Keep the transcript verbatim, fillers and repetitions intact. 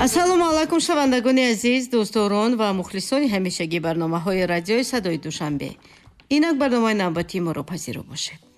ассалому алайкум шавандагони азиз, дӯстдорон ва мухлисони ҳамешагӣ барномаҳои радиои Садои Душанбе. Инак барномаи навбатии моро пазиро бошед.